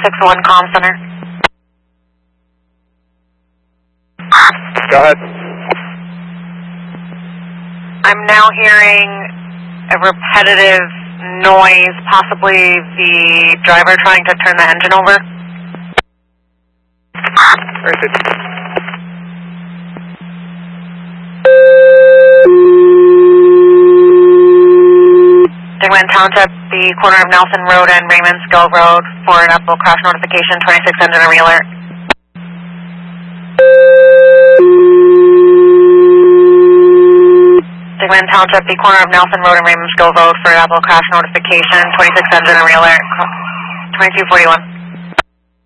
261 comm center. Go ahead. I'm now hearing a repetitive noise, possibly the driver trying to turn the engine over. Very good. Digman Township, the corner of Nelson Road and Raymond Skill Road for an upload crash notification, 26 engine array alert. Digman Township, the corner of Nelson Road and Raymond Skill Road for an upload crash notification, 26 engine array alert, 2241.